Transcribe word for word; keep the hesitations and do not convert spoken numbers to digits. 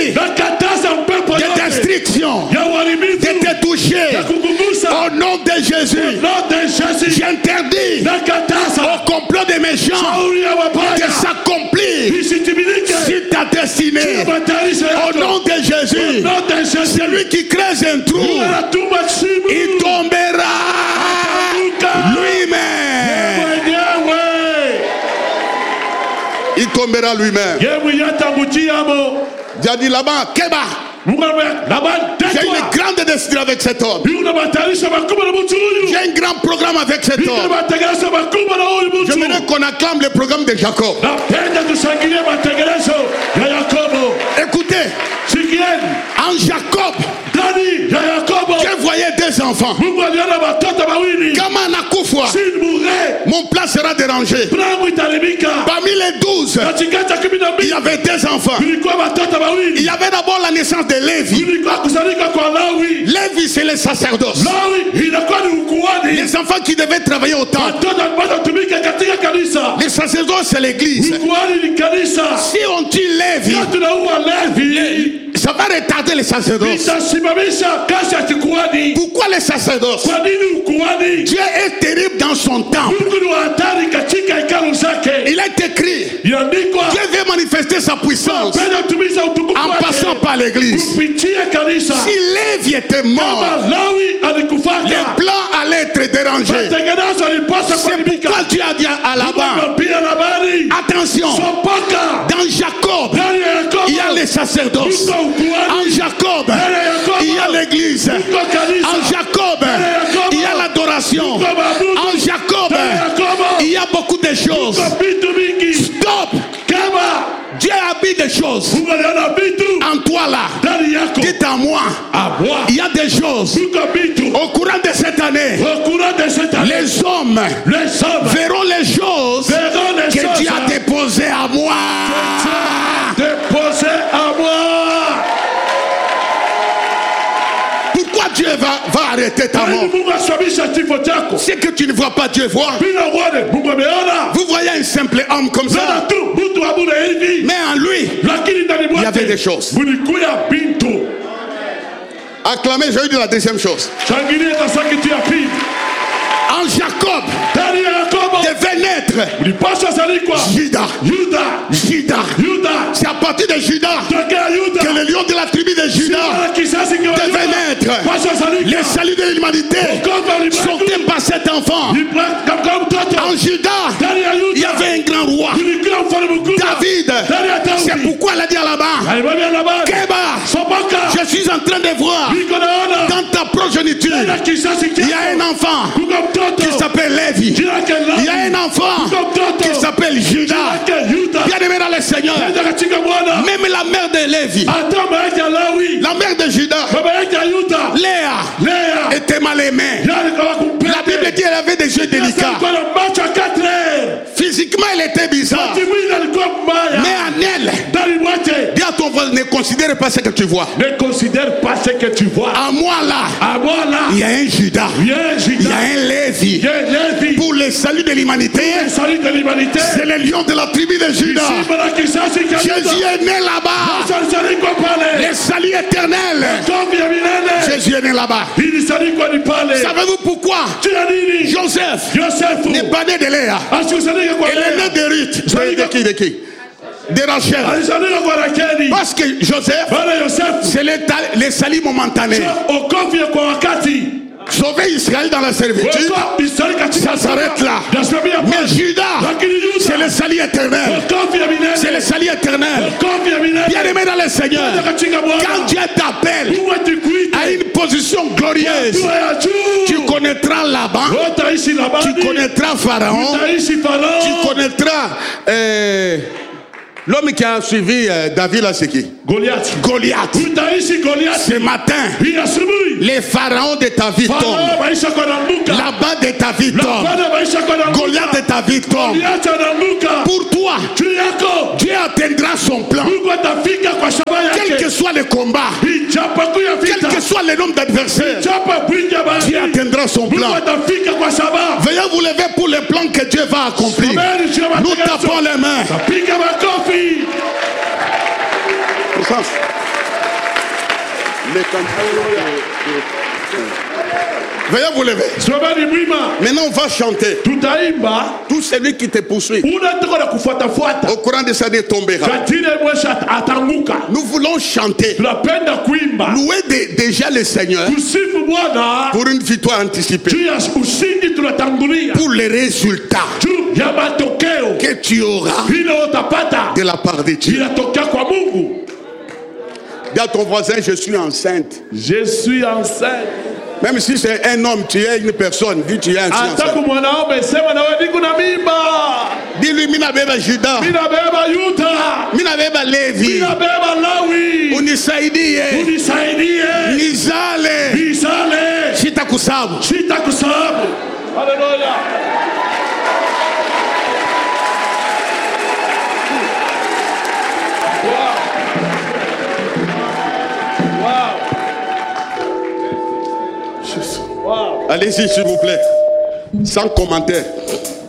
de destruction, de te toucher. Au nom de Jésus, j'interdis au complot des méchants de s'accomplir sur ta destinée. Au nom de Jésus, celui qui creuse un trou, il tombera lui-même. Il tombera lui-même. Il a dit là-bas, Keba. J'ai une grande destinée avec cet homme. J'ai un grand programme avec cet homme. Je voudrais qu'on acclame le programme de Jacob. Écoutez, en Jacob, je voyais deux enfants. Comment Nakoufwa, mon plan sera dérangé. Parmi les douze, il y avait deux enfants. Il y avait d'abord la naissance de Lévi. Lévi, c'est le sacerdoce. Les enfants qui devaient travailler au temple. Les sacerdoces, c'est l'église. Si on tue Lévi, ça va retarder les sacerdoces. Pourquoi les sacerdoces? Dieu est terrible dans son temps. Il est écrit, Dieu veut manifester sa puissance en passant par l'église. Si Lévi était mort, les plans allaient être dérangés. C'est pourquoi Dieu a dit à Laban, attention, dans Jacob, il y a les sacerdoces. En Jacob, il y a l'église. En Jacob, il y a l'adoration. En Jacob, il y a beaucoup de choses. Stop! Dieu habite des choses en toi là. Dites à moi, il y a des choses au courant de cette année. Les hommes verront les choses que Dieu a déposées à moi. Déposées à moi. Pourquoi Dieu va, va arrêter ta mort? C'est que tu ne vois pas Dieu voir. Vous voyez un simple homme comme ça, mais en lui il y avait des choses. Acclamez, j'ai eu de la deuxième chose. En Jacob devait naître Juda. Juda. C'est à partir de Juda que le lion de la tribu de Juda devait naître. Les saluts de l'humanité sont par cet enfant. En Juda, il y avait un grand roi, David. C'est pourquoi elle a dit à Laban, Keba, je suis en train de voir dans ta progéniture, il y a un enfant qui s'appelle Lévi. Il y a un enfant qui s'appelle Juda. Bien aimé dans le Seigneur, même la mère de Lévi, la mère de Juda, Léa, était mal aimée. La Bible dit qu'elle avait des yeux délicats. Physiquement, elle était bizarre. Mais en elle, dis à ton voisin, ne considère pas ce que tu vois. Ne considère pas ce que tu vois. À moi là, à moi là, il y a un Juda, il y a un, Juda. Il y a un Lévi. Lévi. Pour le salut de l'humanité, c'est le lion de la tribu de Juda. Jésus est né là-bas. Le salut éternel. Jésus est né là-bas. Savez-vous pourquoi Joseph, Joseph n'est pas né de Léa? Il est né de Ruth. De qui, de qui? De Rachel. Parce que Joseph, c'est le, le salut momentané. Sauver Israël dans la servitude, ça s'arrête là. Mais Juda, c'est le salut éternel. C'est le salut éternel. Bien aimé dans le Seigneur, quand Dieu t'appelle à une position glorieuse, tu connaîtras Laban, tu connaîtras Pharaon, tu connaîtras euh, l'homme qui a suivi euh, David là, c'est qui? Goliath. Goliath. Ce matin, les pharaons de ta vie tombent. Là-bas de ta vie tombe. Goliath de ta vie tombe. Pour toi, Dieu atteindra son plan. Quel que soit le combat, quel que soit le nombre d'adversaires, Dieu atteindra son plan. Veuillez vous lever pour le plan que Dieu va accomplir. Nous tapons les mains. Les Veuillez vous lever. Maintenant, on va chanter. Tout celui qui te poursuit au courant de sa vie tombera. Nous voulons chanter. Louer de, déjà le Seigneur pour une victoire anticipée. Pour les résultats que tu auras de la part de Dieu. Dis à ton voisin, je suis enceinte. Je suis enceinte. Même si c'est un homme, tu es une personne, dis tu es enceinte. Dis-lui, mina beba Juda, mina beba Yuda, mina beba Levi, mina beba Lawi, unisaidie, unisaidie, nizale, nizale, shitakusabu, shitakusabu. Hallelujah. Wow. Allez-y, s'il vous plaît. Sans commentaire.